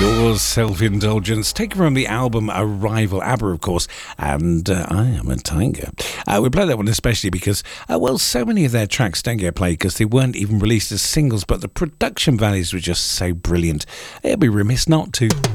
Your Self-Indulgence, taken from the album Arrival, ABBA, of course, and I Am a Tiger. We play that one especially because, so many of their tracks don't get played because they weren't even released as singles, but the production values were just so brilliant. It'd be remiss not to.